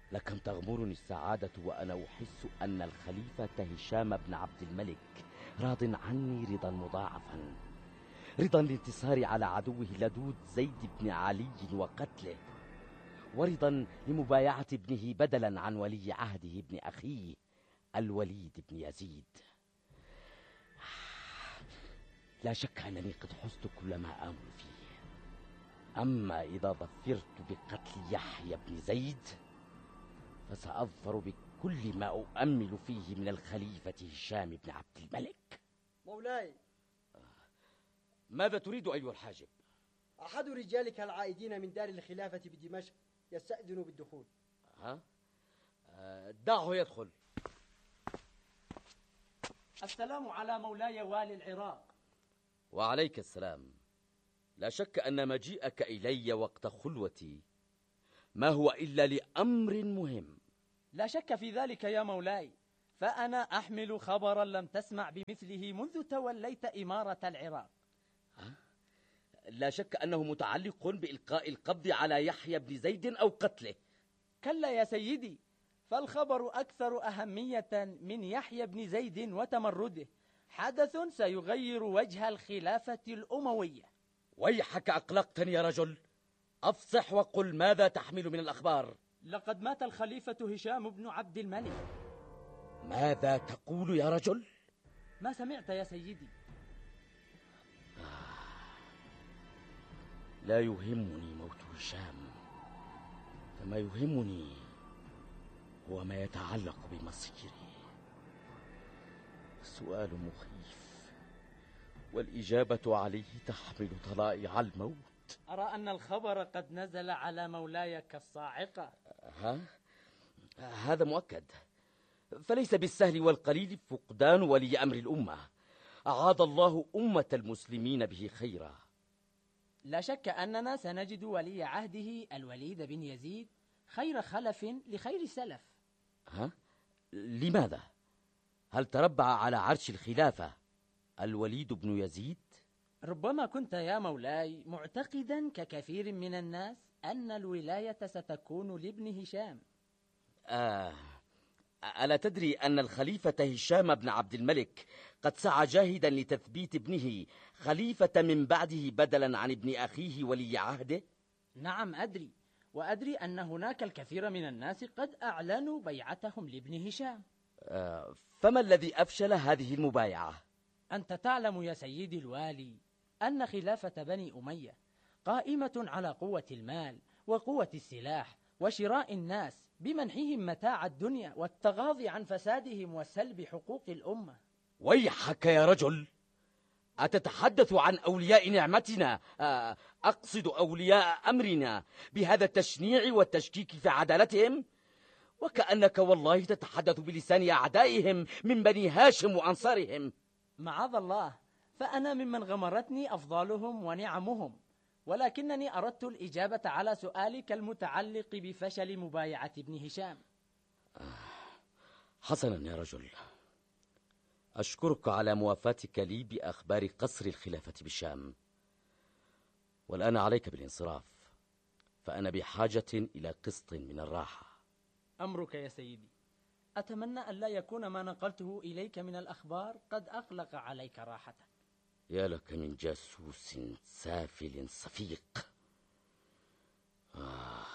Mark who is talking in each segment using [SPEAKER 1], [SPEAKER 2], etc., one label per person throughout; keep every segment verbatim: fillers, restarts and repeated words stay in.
[SPEAKER 1] لكم تغمرني السعادة وأنا أحس أن الخليفة هشام بن عبد الملك راض عني رضا مضاعفا، رضا الانتصار على عدوه اللدود زيد بن علي وقتله، ورضا لمبايعة ابنه بدلا عن ولي عهده ابن أخيه الوليد بن يزيد. لا شك أنني قد حزت كل ما آمل فيه. أما إذا ظفرت بقتل يحيى بن زيد فسأظفر بكل ما أؤمل فيه من الخليفة هشام بن عبد الملك.
[SPEAKER 2] مولاي،
[SPEAKER 1] ماذا تريد أيها الحاجب؟
[SPEAKER 2] أحد رجالك العائدين من دار الخلافة بدمشق يستأذن بالدخول.
[SPEAKER 1] ها؟ دعه يدخل.
[SPEAKER 3] السلام على مولاي والي العراق.
[SPEAKER 1] وعليك السلام. لا شك أن مجيئك إلي وقت خلوتي ما هو إلا لأمر مهم.
[SPEAKER 3] لا شك في ذلك يا مولاي، فأنا أحمل خبرا لم تسمع بمثله منذ توليت إمارة العراق.
[SPEAKER 1] ها؟ لا شك أنه متعلق بإلقاء القبض على يحيى بن زيد أو قتله.
[SPEAKER 3] كلا يا سيدي، فالخبر أكثر أهمية من يحيى بن زيد وتمرده، حدث سيغير وجه الخلافة الأموية.
[SPEAKER 1] ويحك أقلقتني يا رجل، أفصح وقل ماذا تحمل من الأخبار.
[SPEAKER 3] لقد مات الخليفة هشام بن عبد الملك.
[SPEAKER 1] ماذا تقول يا رجل؟
[SPEAKER 3] ما سمعت يا سيدي؟
[SPEAKER 1] لا يهمني موت هشام، فما يهمني هو ما يتعلق بمصيري. السؤال مخيف والإجابة عليه تحمل طلائع الموت.
[SPEAKER 3] أرى أن الخبر قد نزل على مولاي كالصاعقة.
[SPEAKER 1] ها؟ هذا مؤكد، فليس بالسهل والقليل فقدان ولي أمر الأمة. أعاد الله أمة المسلمين به خيرا.
[SPEAKER 3] لا شك أننا سنجد ولي عهده الوليد بن يزيد خير خلف لخير سلف.
[SPEAKER 1] ها؟ لماذا؟ هل تربع على عرش الخلافة الوليد بن يزيد؟
[SPEAKER 3] ربما كنت يا مولاي معتقدا ككثير من الناس أن الولاية ستكون لابن هشام.
[SPEAKER 1] آه ألا تدري أن الخليفة هشام بن عبد الملك قد سعى جاهدا لتثبيت ابنه خليفة من بعده بدلا عن ابن أخيه ولي عهده؟
[SPEAKER 3] نعم أدري، وأدري أن هناك الكثير من الناس قد أعلنوا بيعتهم لابن هشام.
[SPEAKER 1] آه فما الذي أفشل هذه المبايعة؟
[SPEAKER 3] أنت تعلم يا سيدي الوالي أن خلافة بني أمية قائمة على قوة المال وقوة السلاح وشراء الناس بمنحهم متاع الدنيا والتغاضي عن فسادهم وسلب حقوق الأمة.
[SPEAKER 1] ويحك يا رجل، أتتحدث عن أولياء نعمتنا، أقصد أولياء أمرنا، بهذا التشنيع والتشكيك في عدالتهم؟ وكأنك والله تتحدث بلسان أعدائهم من بني هاشم وأنصارهم.
[SPEAKER 3] معاذ الله، فأنا ممن غمرتني أفضالهم ونعمهم، ولكنني أردت الإجابة على سؤالك المتعلق بفشل مبايعة ابن هشام.
[SPEAKER 1] حسنا يا رجل، أشكرك على موافاتك لي بأخبار قصر الخلافة بالشام، والآن عليك بالانصراف، فأنا بحاجة إلى قسط من الراحة.
[SPEAKER 3] أمرك يا سيدي. أتمنى أن لا يكون ما نقلته إليك من الأخبار قد أقلق عليك راحتك.
[SPEAKER 1] يا لك من جاسوس سافل صفيق. آه.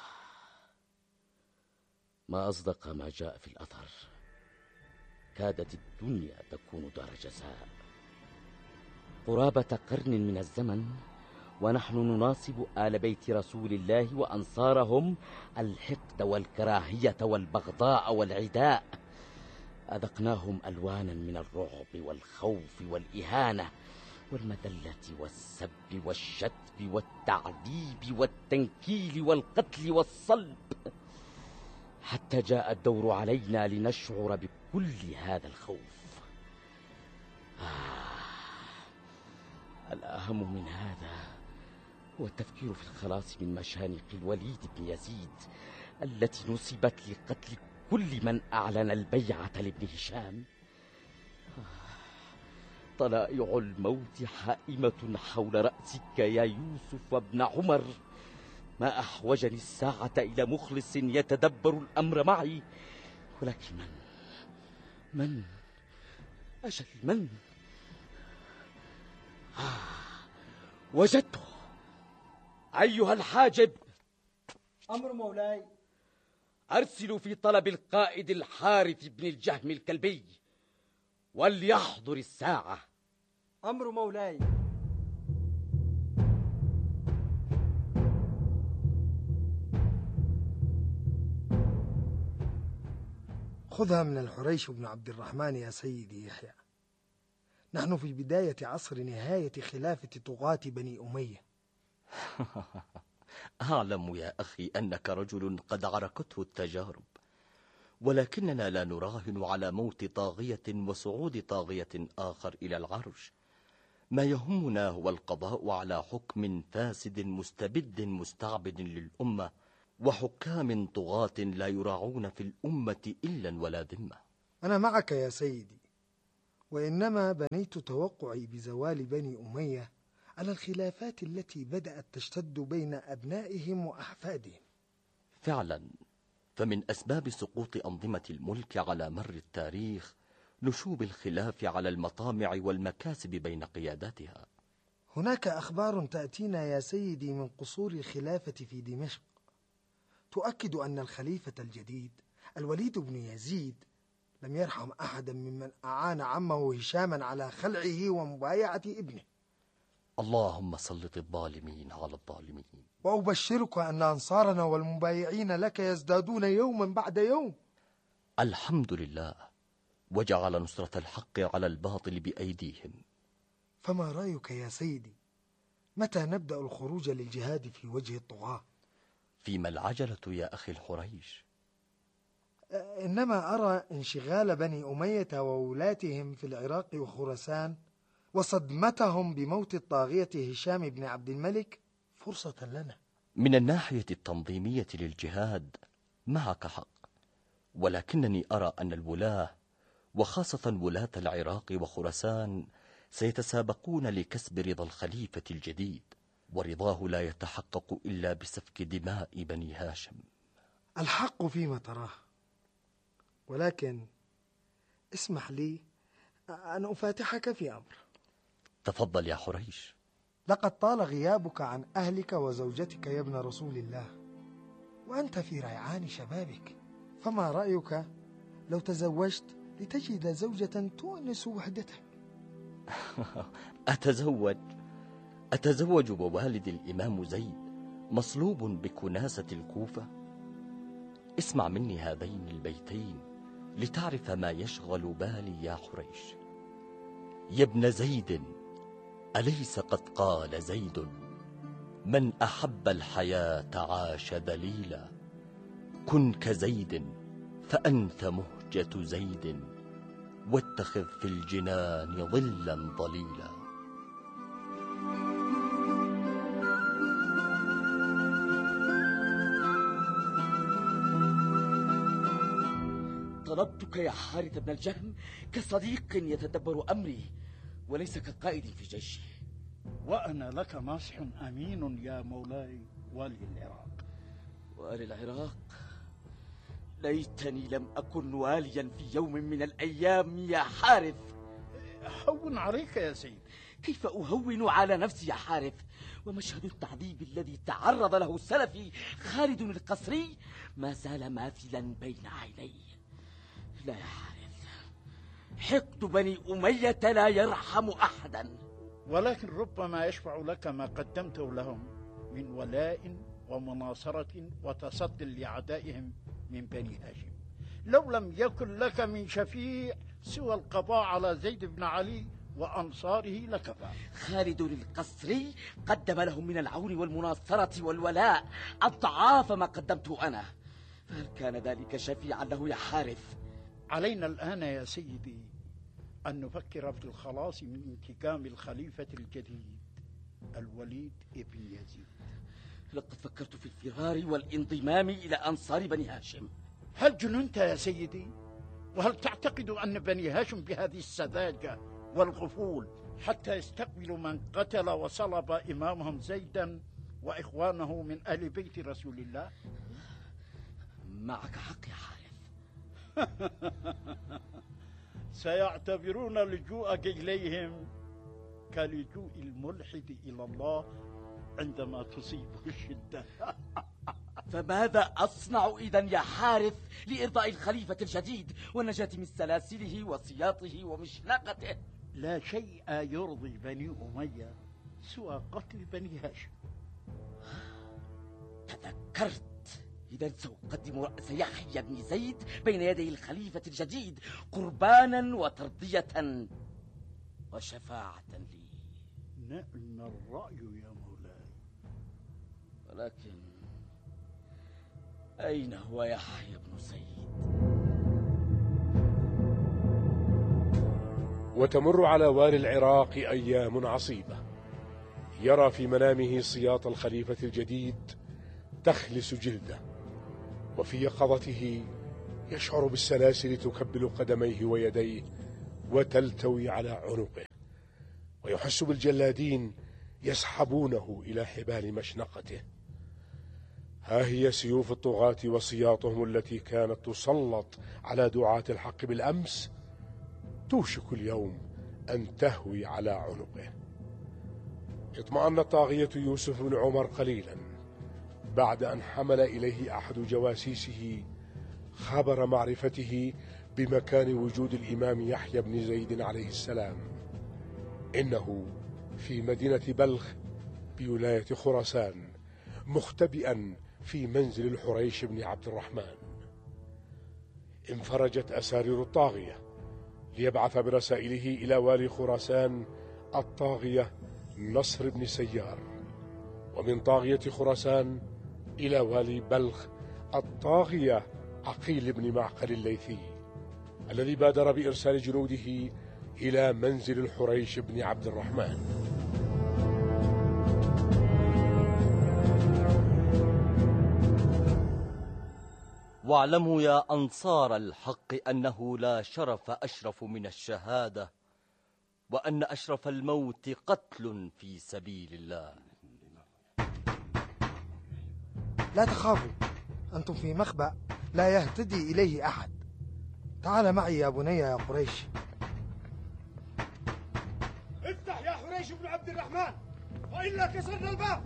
[SPEAKER 1] ما أصدق ما جاء في الأثر، كادت الدنيا تكون دار جزاء. قرابة قرن من الزمن ونحن نناصب آل بيت رسول الله وأنصارهم الحقد والكراهية والبغضاء والعداء. أذقناهم ألوانا من الرعب والخوف والإهانة والمذلة والسب والشتم والتعذيب والتنكيل والقتل والصلب، حتى جاء الدور علينا لنشعر بكل هذا الخوف. آه. الأهم من هذا هو التفكير في الخلاص من مشانق الوليد بن يزيد التي نصبت لقتل كل من أعلن البيعة لابن هشام. طلائع الموت حائمة حول رأسك يا يوسف بن عمر، ما أحوجني الساعة إلى مخلص يتدبر الأمر معي، ولكن من من أجل من؟ آه وجدته. أيها الحاجب.
[SPEAKER 2] أمر مولاي.
[SPEAKER 1] أرسلوا في طلب القائد الحارث بن الجهم الكلبي وليحضر الساعة.
[SPEAKER 2] أمر مولاي.
[SPEAKER 4] خذها من الحريش بن عبد الرحمن يا سيدي يحيى. نحن في بداية عصر نهاية خلافة طغاة بني أمية.
[SPEAKER 5] أعلم يا أخي أنك رجل قد عركته التجارب، ولكننا لا نراهن على موت طاغية وصعود طاغية آخر إلى العرش. ما يهمنا هو القضاء على حكم فاسد مستبد مستعبد للأمة، وحكام طغاة لا يراعون في الأمة إلا ولا ذمة.
[SPEAKER 4] أنا معك يا سيدي، وإنما بنيت توقعي بزوال بني أمية على الخلافات التي بدأت تشتد بين أبنائهم وأحفادهم.
[SPEAKER 5] فعلا، فمن أسباب سقوط أنظمة الملك على مر التاريخ نشوب الخلاف على المطامع والمكاسب بين قياداتها.
[SPEAKER 4] هناك أخبار تأتينا يا سيدي من قصور الخلافة في دمشق تؤكد أن الخليفة الجديد الوليد بن يزيد لم يرحم أحدا ممن أعان عمه هشاما على خلعه ومبايعة ابنه.
[SPEAKER 5] اللهم سلط الظالمين على الظالمين.
[SPEAKER 4] وأبشرك أن أنصارنا والمبايعين لك يزدادون يوما بعد يوم.
[SPEAKER 5] الحمد لله، وجعل نصرة الحق على الباطل بأيديهم.
[SPEAKER 4] فما رأيك يا سيدي؟ متى نبدأ الخروج للجهاد في وجه الطغاة؟
[SPEAKER 5] فيما العجلة يا أخي الحريش؟
[SPEAKER 4] إنما أرى انشغال بني أمية وولاتهم في العراق وخراسان وصدمتهم بموت الطاغية هشام بن عبد الملك فرصة لنا.
[SPEAKER 5] من الناحية التنظيمية للجهاد معك حق، ولكنني أرى أن الولاة وخاصة ولاة العراق وخراسان سيتسابقون لكسب رضا الخليفة الجديد، ورضاه لا يتحقق إلا بسفك دماء بني هاشم.
[SPEAKER 4] الحق فيما تراه، ولكن اسمح لي أن أفاتحك في أمر.
[SPEAKER 5] تفضل يا حريش.
[SPEAKER 4] لقد طال غيابك عن أهلك وزوجتك يا ابن رسول الله، وأنت في ريعان شبابك، فما رأيك لو تزوجت لتجد زوجة تؤنس وحدتك؟
[SPEAKER 5] أتزوج أتزوج ووالد الإمام زيد مصلوب بكناسة الكوفة؟ اسمع مني هذين البيتين لتعرف ما يشغل بالي يا حريش. يا ابن زيد، أليس قد قال زيد: من أحب الحياة عاش ذليلا، كن كزيد فأنت مهجة زيد، واتخذ في الجنان ظلا ظليلا.
[SPEAKER 1] طلبتك يا حارث بن الجهم كصديق يتدبر أمري، وليس كقائد في جيشي.
[SPEAKER 6] وأنا لك ناصح أمين يا مولاي والي العراق.
[SPEAKER 1] والي العراق؟ ليتني لم أكن واليا في يوم من الأيام يا حارث.
[SPEAKER 6] هون عليك يا سيدي.
[SPEAKER 1] كيف أهون على نفسي يا حارث؟ ومشهد التعذيب الذي تعرض له سلفي خالد القصري ما زال ماثلا بين عيني. لا يا حارث، حقد بني أمية لا يرحم أحدا.
[SPEAKER 6] ولكن ربما يشفع لك ما قدمته لهم من ولاء ومناصرة وتصد لأعدائهم من بني هاشم. لو لم يكن لك من شفيع سوى القضاء على زيد بن علي وأنصاره لكفى.
[SPEAKER 1] خالد القصري قدم لهم من العون والمناصرة والولاء أضعاف ما قدمته أنا، فهل كان ذلك شفيعا له يا حارث؟
[SPEAKER 6] علينا الآن يا سيدي أن نفكر في الخلاص من انتقام الخليفة الجديد الوليد ابن يزيد.
[SPEAKER 1] لقد فكرت في الفرار والانضمام إلى أنصار بني هاشم.
[SPEAKER 6] هل جننت يا سيدي؟ وهل تعتقد أن بني هاشم بهذه السذاجة والغفول حتى يستقبلوا من قتل وصلب إمامهم زيدا وإخوانه من أهل بيت رسول الله؟
[SPEAKER 1] معك حق يا حارث.
[SPEAKER 6] سيعتبرون لجوءك إليهم كلجوء الملحد إلى الله عندما تصيبه الشدة.
[SPEAKER 1] فماذا أصنع إذن يا حارث لإرضاء الخليفة الجديد والنجاة من سلاسله وسياطه ومشنقته؟
[SPEAKER 6] لا شيء يرضي بني أمية سوى قتل بني هاشم.
[SPEAKER 1] تذكرت. إذن سأقدم رأس يحيى بن زيد بين يدي الخليفة الجديد قربانا وترضية وشفاعة لي.
[SPEAKER 6] نعم الرأي يا مولاي.
[SPEAKER 1] ولكن أين هو يحيى بن زيد؟
[SPEAKER 7] وتمر على والي العراق أيام عصيبة، يرى في منامه سياط الخليفة الجديد تخلس جلده، وفي يقظته يشعر بالسلاسل تكبل قدميه ويديه وتلتوي على عنقه، ويحس بالجلادين يسحبونه إلى حبال مشنقته. ها هي سيوف الطغاة وسياطهم التي كانت تسلط على دعاة الحق بالأمس توشك اليوم أن تهوي على عنقه. اطمأن الطاغية يوسف بن عمر قليلا بعد أن حمل إليه أحد جواسيسه خبر معرفته بمكان وجود الإمام يحيى بن زيد عليه السلام. إنه في مدينة بلخ بولاية خراسان مختبئا في منزل الحريش بن عبد الرحمن. انفرجت أسارير الطاغية ليبعث برسائله إلى والي خراسان الطاغية نصر بن سيار، ومن طاغية خراسان إلى والي بلخ الطاغية عقيل بن معقل الليثي، الذي بادر بإرسال جنوده إلى منزل الحريش بن عبد الرحمن.
[SPEAKER 5] واعلموا يا أنصار الحق أنه لا شرف أشرف من الشهادة، وأن أشرف الموت قتل في سبيل الله.
[SPEAKER 4] لا تخافوا، أنتم في مخبأ لا يهتدي إليه أحد. تعال معي يا بني يا قريش.
[SPEAKER 8] افتح يا حريش بن عبد الرحمن وإلا كسرنا الباب.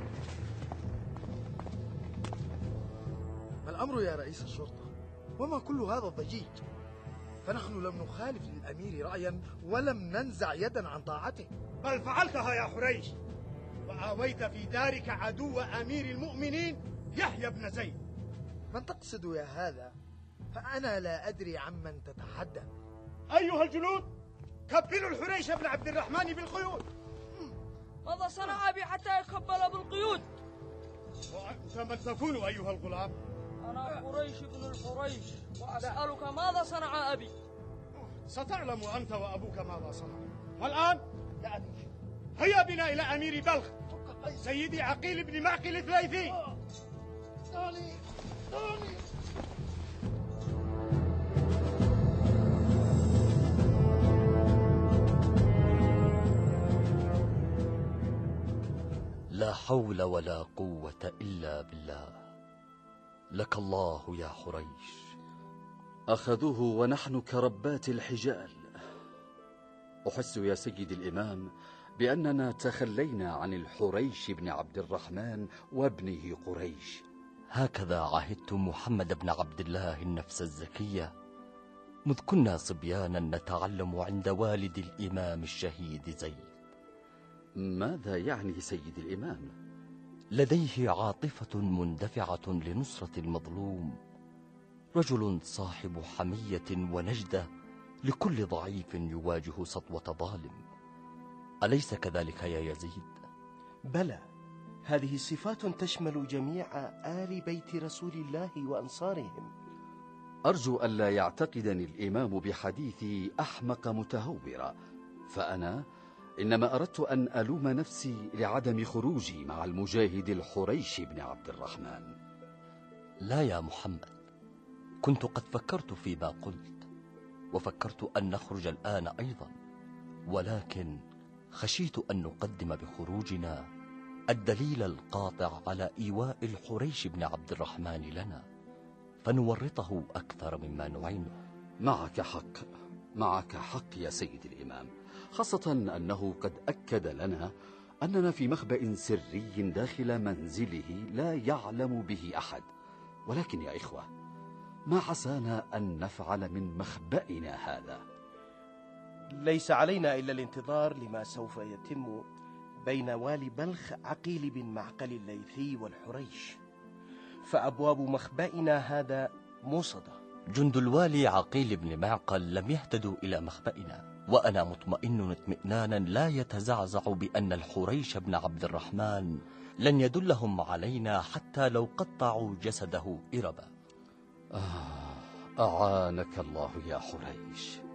[SPEAKER 4] ما الأمر يا رئيس الشرطة؟ وما كل هذا الضجيج؟ فنحن لم نخالف للأمير رأيا ولم ننزع يدا عن طاعته.
[SPEAKER 8] بل فعلتها يا حريش، وآويت في دارك عدو أمير المؤمنين يحيى بن زيد.
[SPEAKER 4] من تقصد يا هذا؟ فأنا لا أدري عمن تتحدث.
[SPEAKER 8] أيها الجنود، كبلوا الحريش بن عبد الرحمن بالقيود.
[SPEAKER 9] ماذا صنع أبي حتى يكبل بالقيود؟
[SPEAKER 8] وأنت من تكون أيها الغلام؟
[SPEAKER 9] أنا قريش بن الحريش، وأسألك ماذا صنع أبي؟
[SPEAKER 8] ستعلم أنت وأبوك ماذا صنع. والآن هيا بنا إلى أمير بلخ سيدي عقيل بن معقل الليثي. دعني دعني.
[SPEAKER 5] لا حول ولا قوة إلا بالله. لك الله يا حريش.
[SPEAKER 10] أخذوه ونحن كربات الحجال. أحس يا سيد الإمام بأننا تخلينا عن الحريش بن عبد الرحمن وابنه قريش.
[SPEAKER 5] هكذا عهدت محمد بن عبد الله النفس الزكية مذ كنا صبيانا نتعلم عند والد الإمام الشهيد زيد.
[SPEAKER 10] ماذا يعني سيد الإمام؟
[SPEAKER 5] لديه عاطفة مندفعة لنصرة المظلوم، رجل صاحب حمية ونجدة لكل ضعيف يواجه سطوة ظالم. أليس كذلك يا يزيد؟
[SPEAKER 11] بلى، هذه صفات تشمل جميع آل بيت رسول الله وأنصارهم.
[SPEAKER 10] أرجو ألا يعتقدني الإمام بحديثي أحمق متهورا، فأنا إنما أردت أن ألوم نفسي لعدم خروجي مع المجاهد الحريش بن عبد الرحمن.
[SPEAKER 5] لا يا محمد، كنت قد فكرت فيما قلت، وفكرت أن نخرج الآن أيضا، ولكن خشيت أن نقدم بخروجنا الدليل القاطع على إيواء الحريش بن عبد الرحمن لنا، فنورطه أكثر مما نعينه.
[SPEAKER 10] معك حق، معك حق يا سيد الإمام، خاصة أنه قد أكد لنا أننا في مخبأ سري داخل منزله لا يعلم به أحد. ولكن يا إخوة، ما عسانا أن نفعل من مخبأنا هذا؟
[SPEAKER 11] ليس علينا إلا الانتظار لما سوف يتم بين والي بلخ عقيل بن معقل الليثي والحريش، فأبواب مخبأنا هذا موصدة.
[SPEAKER 5] جند الوالي عقيل بن معقل لم يهتدوا إلى مخبأنا، وأنا مطمئن اطمئنانا لا يتزعزع بأن الحريش بن عبد الرحمن لن يدلهم علينا حتى لو قطعوا جسده إربا.
[SPEAKER 10] آه أعانك الله يا حريش.